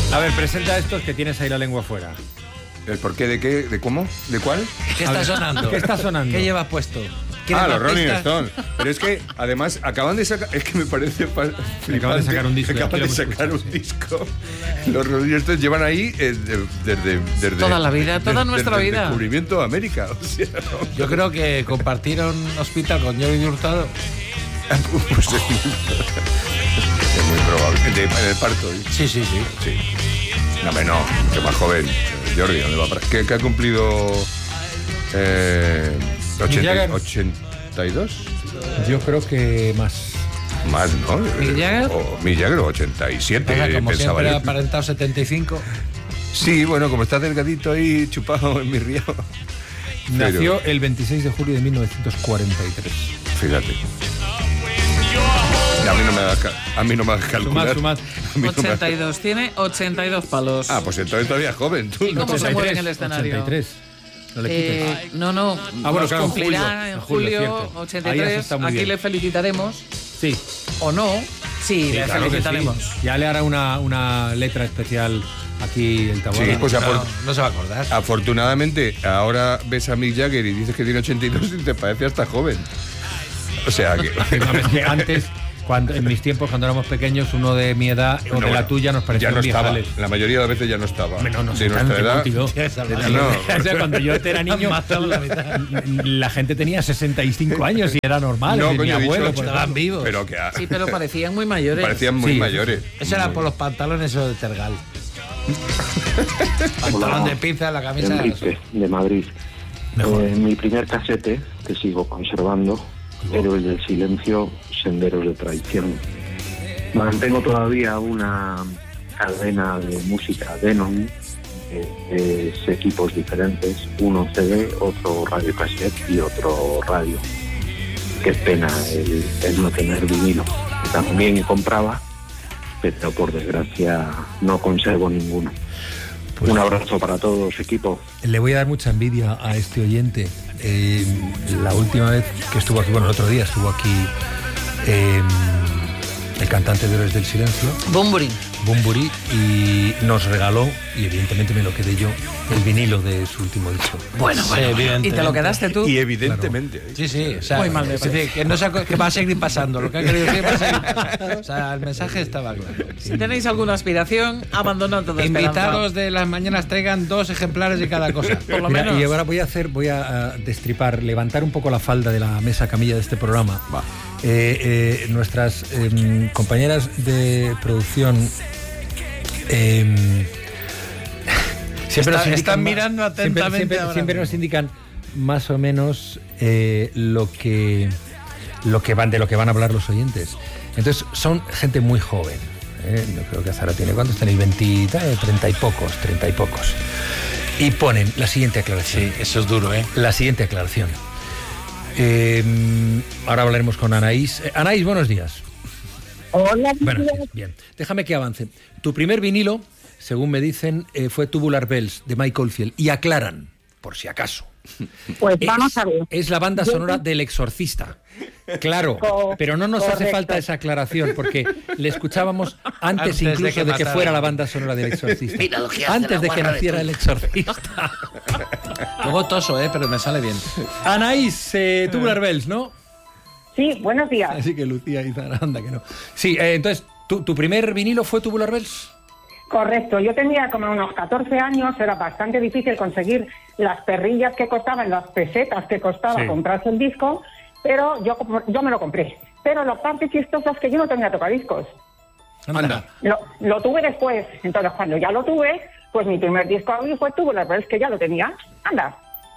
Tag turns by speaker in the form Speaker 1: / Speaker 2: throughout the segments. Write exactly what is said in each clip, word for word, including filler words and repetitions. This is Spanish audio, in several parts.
Speaker 1: A ver, presenta a estos que tienes ahí la lengua fuera.
Speaker 2: ¿El porqué de qué? ¿De cómo? ¿De cuál?
Speaker 3: ¿Qué está sonando?
Speaker 1: ¿Qué está sonando?
Speaker 3: ¿Qué llevas puesto?
Speaker 2: Ah, los Rolling Stones. Pero es que, además, acaban de sacar... Es que me parece flipante.
Speaker 1: Acaban de sacar un disco.
Speaker 2: Acaban de sacar un disco. Los Rolling Stones llevan ahí eh, desde, desde...
Speaker 3: Toda la vida, toda
Speaker 2: desde,
Speaker 3: nuestra
Speaker 2: desde
Speaker 3: vida.
Speaker 2: el descubrimiento de América. O sea, no.
Speaker 3: Yo creo que compartieron hospital con Jordi Hurtado.
Speaker 2: Pues es, es muy probable. De, en el parto. ¿eh?
Speaker 3: Sí, sí, sí.
Speaker 2: Sí. No, pero no, que más joven. Jordi, ¿dónde va para? ¿Qué, qué ha cumplido? Eh, ochenta, ¿ochenta y dos?
Speaker 1: Yo creo que más.
Speaker 2: Más, ¿no?
Speaker 3: ¿Mick Jagger?
Speaker 2: O Mick Jagger, ochenta y siete.
Speaker 3: O sea, como
Speaker 2: pensaba
Speaker 3: siempre
Speaker 2: yo.
Speaker 3: ha aparentado setenta y cinco.
Speaker 2: Sí, bueno, como está delgadito ahí, chupado en mi río.
Speaker 1: Nació
Speaker 2: Pero,
Speaker 1: el veintiséis de julio de mil novecientos cuarenta y tres.
Speaker 2: fíjate. A mí no me da, a mí no me da calcular.
Speaker 1: Sumad, sumad.
Speaker 2: A mí no me da-
Speaker 4: ochenta y dos, tiene ochenta y dos palos.
Speaker 2: Ah, pues entonces todavía joven. Tú,
Speaker 4: ¿Y cómo se mueve en el escenario?
Speaker 1: ochenta y tres. No le quites.
Speaker 4: Eh, no, no,
Speaker 1: Ah, bueno,
Speaker 4: los
Speaker 1: claro, en
Speaker 4: cumplirá
Speaker 1: julio,
Speaker 4: en
Speaker 1: en julio,
Speaker 4: julio,
Speaker 1: cierto.
Speaker 4: ochenta y
Speaker 1: Ahí has
Speaker 4: tres.
Speaker 1: estado muy
Speaker 4: Aquí
Speaker 1: bien.
Speaker 4: le felicitaremos,
Speaker 1: Sí.
Speaker 4: o no. Sí,
Speaker 1: Sí,
Speaker 4: le
Speaker 1: claro que
Speaker 4: felicitaremos.
Speaker 1: sí. Ya le hará una, una letra especial aquí el Taboada.
Speaker 2: Sí, pues
Speaker 3: No,
Speaker 2: afor-
Speaker 3: no se va a acordar.
Speaker 2: afortunadamente, ahora ves a Mick Jagger y dices que tiene ochenta y dos y te parece hasta joven. O sea que...
Speaker 1: Es que antes, cuando, en mis tiempos, cuando éramos pequeños, uno de mi edad o
Speaker 2: No,
Speaker 1: de la
Speaker 2: bueno,
Speaker 1: tuya nos parecía
Speaker 2: ya no estaba.
Speaker 1: viejales.
Speaker 2: La mayoría de las veces ya no estaba.
Speaker 1: Hombre, no, no sé
Speaker 2: de nuestra
Speaker 1: tanto,
Speaker 2: edad.
Speaker 1: tío.
Speaker 2: No.
Speaker 1: O sea, cuando yo era niño, la gente tenía sesenta y cinco años y era normal.
Speaker 2: No,
Speaker 1: es decir,
Speaker 2: coño,
Speaker 1: mi
Speaker 2: he dicho
Speaker 1: abuelo,
Speaker 2: ocho.
Speaker 1: por
Speaker 3: Estaban
Speaker 1: ejemplo.
Speaker 3: vivos.
Speaker 2: Pero que ah,
Speaker 4: Sí, pero parecían muy mayores.
Speaker 2: parecían muy
Speaker 1: Sí,
Speaker 2: mayores.
Speaker 3: Eso era por los pantalones esos de Tergal. Pantalón de pizza, la camisa.
Speaker 5: Enrique, de Madrid. Eh, mi primer casete, que sigo conservando, Héroes del Silencio, Senderos de Traición. Mantengo todavía una cadena de música Denon, de tres equipos diferentes, uno C D, otro radio cassette y otro radio. Qué pena el, el no tener vinilo, que también compraba, pero por desgracia no conservo ninguno.
Speaker 1: Pues
Speaker 5: Un abrazo para todos, equipo.
Speaker 1: le voy a dar mucha envidia a este oyente. Eh, la última vez que estuvo aquí, bueno, el otro día estuvo aquí eh, el cantante de Héroes del Silencio,
Speaker 4: Bunbury.
Speaker 1: Bunbury, y nos regaló, y evidentemente me lo quedé yo, el vinilo de su último disco.
Speaker 4: Bueno,
Speaker 3: Sí,
Speaker 4: bueno.
Speaker 3: evidentemente.
Speaker 4: ¿Y te lo quedaste tú?
Speaker 2: Y evidentemente.
Speaker 3: Sí, sí, o sea,
Speaker 4: Muy mal me
Speaker 3: es decir, que, no se aco- que va a seguir pasando. Lo que ha querido decir va a seguir pasando. O sea, el mensaje estaba claro.
Speaker 4: Si tenéis alguna aspiración, abandonad toda
Speaker 3: Invitados de las mañanas traigan dos ejemplares de cada cosa.
Speaker 4: Por lo
Speaker 1: Mira,
Speaker 4: menos.
Speaker 1: y ahora voy a hacer, voy a, a destripar, levantar un poco la falda de la mesa camilla de este programa.
Speaker 2: Va.
Speaker 1: Eh, eh, nuestras eh, compañeras de producción eh, siempre
Speaker 3: Está-
Speaker 1: nos indican
Speaker 3: están
Speaker 1: más-
Speaker 3: mirando
Speaker 1: siempre-
Speaker 3: atentamente
Speaker 1: siempre,
Speaker 3: ahora
Speaker 1: siempre
Speaker 3: mismo.
Speaker 1: nos indican más o menos eh, lo que lo que van de lo que van a hablar los oyentes. Entonces son gente muy joven. ¿eh? Yo creo que Zara tiene, ¿cuántos tenéis? veinte, eh, treinta y pocos, treinta y pocos. Y ponen la siguiente aclaración.
Speaker 3: Sí, eso es duro, ¿eh?
Speaker 1: La siguiente aclaración. Eh, ahora hablaremos con Anaís. Eh, Anaís, buenos días.
Speaker 6: Hola,
Speaker 1: Buenos días. Bien, déjame que avance. Tu primer vinilo, según me dicen, eh, fue Tubular Bells de Mike Oldfield. Y aclaran, por si acaso.
Speaker 6: pues
Speaker 1: Es,
Speaker 6: vamos a ver.
Speaker 1: es la banda sonora del Exorcista. Claro,
Speaker 6: Co-
Speaker 1: pero no nos hace
Speaker 6: correcto.
Speaker 1: falta esa aclaración porque le escuchábamos antes,
Speaker 3: Antes de
Speaker 1: incluso
Speaker 3: que
Speaker 1: de que,
Speaker 3: matara.
Speaker 1: fuera la banda sonora del Exorcista.
Speaker 4: Filologías de
Speaker 1: Antes
Speaker 4: la
Speaker 1: de que
Speaker 4: guarra de
Speaker 1: naciera
Speaker 4: tu-
Speaker 1: el Exorcista.
Speaker 3: Luego toso, ¿eh? Pero me sale bien.
Speaker 1: Anaís, eh, Tubular Bells, ¿no?
Speaker 6: Sí, buenos días.
Speaker 1: Así que Lucía y Zara, anda que no. Sí, eh, entonces, ¿tu, ¿tu primer vinilo fue Tubular Bells?
Speaker 6: Correcto, yo tenía como unos catorce años, era bastante difícil conseguir las perrillas que costaban, las pesetas que costaba
Speaker 1: Sí.
Speaker 6: comprarse el disco, pero yo, yo me lo compré. Pero la parte chistosa es que yo no tenía tocadiscos.
Speaker 1: Anda.
Speaker 6: Lo, lo tuve después, entonces cuando ya lo tuve, pues mi primer disco ahí fue Tubular Bells, que ya lo tenía. Anda.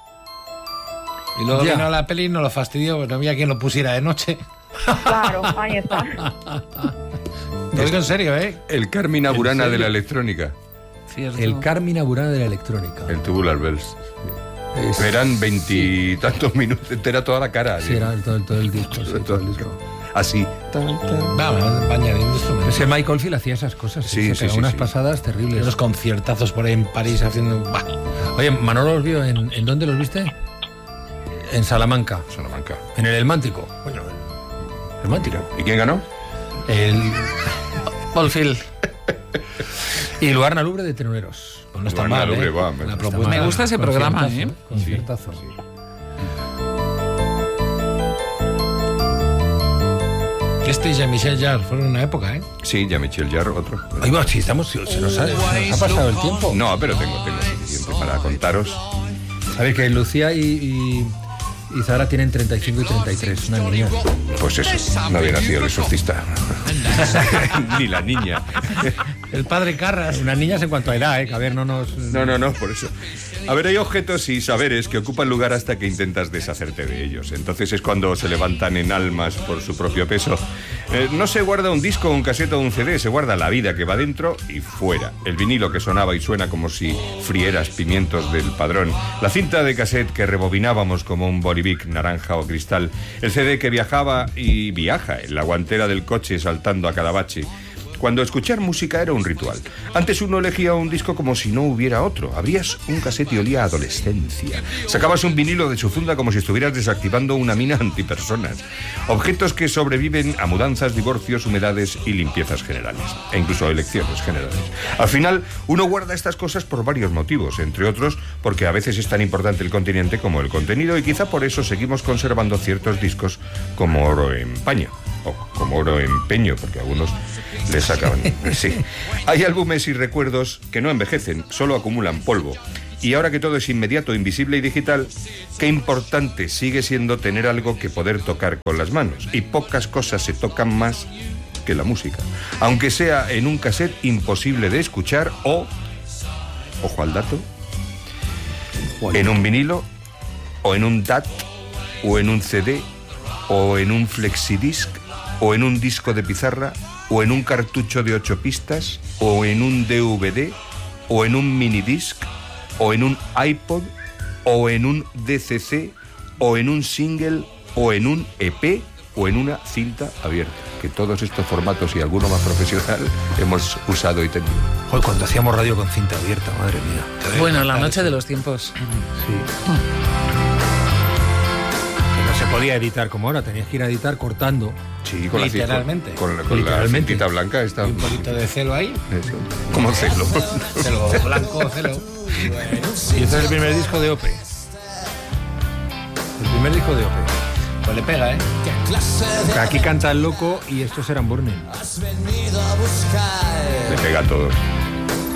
Speaker 3: Y luego
Speaker 1: Ya.
Speaker 3: vino la peli y nos lo fastidió, porque no había quien lo pusiera de noche.
Speaker 6: Claro, ahí está.
Speaker 3: Lo digo en serio, ¿eh?
Speaker 2: El Carmina
Speaker 1: ¿En
Speaker 2: Burana de
Speaker 1: serio?
Speaker 2: la electrónica.
Speaker 4: Cierto.
Speaker 1: El Carmina Burana de la electrónica.
Speaker 2: El Tubular Bells.
Speaker 1: Es-
Speaker 2: Eran veintitantos minutos, entera toda la cara.
Speaker 1: Sí, era todo, todo el disco. Sí, todo el disco.
Speaker 2: Así.
Speaker 3: Vamos, añadiendo instrumentos.
Speaker 1: Ese Mike Oldfield hacía esas cosas.
Speaker 2: Sí,
Speaker 1: se
Speaker 2: sí,
Speaker 1: pegaba
Speaker 2: sí,
Speaker 1: unas
Speaker 2: sí.
Speaker 1: pasadas terribles.
Speaker 3: Unos conciertazos por ahí en París haciendo... Bah.
Speaker 1: Oye, Manolo los vio en, ¿en dónde los viste? En Salamanca,
Speaker 2: Salamanca.
Speaker 1: en el Elmántico. Bueno, el Elmántico.
Speaker 2: ¿Y quién ganó?
Speaker 1: El...
Speaker 4: Oldfield.
Speaker 1: Y el lugar Nalubre de Tenueros.
Speaker 3: Pues no está
Speaker 2: Lugar
Speaker 3: mal,
Speaker 2: Nalubre,
Speaker 3: ¿eh?
Speaker 2: va,
Speaker 3: La
Speaker 2: me-
Speaker 3: propuesta.
Speaker 4: Me gusta ese programa, ¿eh?
Speaker 1: Conciertazo.
Speaker 2: Sí, sí.
Speaker 3: Este y Jean-Michel Jarre fueron una época, ¿eh?
Speaker 2: Sí, ya Michel Jarre, otro.
Speaker 1: Ahí va, sí, estamos, se nos ha, se nos ha pasado el tiempo.
Speaker 2: No, pero tengo, tengo suficiente para contaros.
Speaker 1: A ver, que Lucía y, y, y Zara tienen treinta y cinco y treinta y tres, una niña.
Speaker 2: Pues eso, no había nacido el exorcista. Ni la niña.
Speaker 3: El padre Carras.
Speaker 1: Unas niñas en cuanto a edad, ¿eh? Que a ver, no nos...
Speaker 2: No, no, no, por eso. A ver, hay objetos y saberes que ocupan lugar hasta que intentas deshacerte de ellos. Entonces es cuando se levantan en almas por su propio peso. Eh, no se guarda un disco, un casete o un C D, se guarda la vida que va dentro y fuera. El vinilo que sonaba y suena como si frieras pimientos del Padrón. La cinta de cassette que rebobinábamos como un Bolivic naranja o cristal. El C D que viajaba y viaja en la guantera del coche saltando a cada bache. Cuando escuchar música era un ritual. Antes uno elegía un disco como si no hubiera otro. Abrías un cassette y olía a adolescencia. Sacabas un vinilo de su funda como si estuvieras desactivando una mina antipersonas. Objetos que sobreviven a mudanzas, divorcios, humedades y limpiezas generales. E incluso elecciones generales. Al final, uno guarda estas cosas por varios motivos. Entre otros, porque a veces es tan importante el continente como el contenido. Y quizá por eso seguimos conservando ciertos discos como oro en paño. O como oro en peño, porque algunos le sacan. Sí. Hay álbumes y recuerdos que no envejecen, solo acumulan polvo. Y ahora que todo es inmediato, invisible y digital, qué importante sigue siendo tener algo que poder tocar con las manos. Y pocas cosas se tocan más que la música. Aunque sea en un cassette imposible de escuchar o, ojo al dato, en un vinilo, o en un D A T, o en un C D, o en un flexidisc, o en un disco de pizarra, o en un cartucho de ocho pistas, o en un D V D, o en un minidisc, o en un iPod, o en un D C C, o en un single, o en un E P, o en una cinta abierta. Que todos estos formatos y alguno más profesional hemos usado y tenido.
Speaker 1: Joder, cuando hacíamos radio con cinta abierta, madre mía.
Speaker 4: Bueno, la noche de los tiempos.
Speaker 1: Sí. Que no se podía editar como ahora, tenías que ir a editar cortando.
Speaker 2: Sí, con
Speaker 3: Literalmente.
Speaker 2: la, con, con, con
Speaker 1: Literalmente.
Speaker 2: la cintita blanca está.
Speaker 3: Y un poquito de celo ahí.
Speaker 2: Eso. ¿Cómo celo?
Speaker 3: Celo blanco, celo.
Speaker 1: Y este es el primer disco de Ope. El primer disco de Ope.
Speaker 3: Pues le pega, ¿eh?
Speaker 1: Que aquí canta el loco y estos eran Burning.
Speaker 2: Le pega a todos.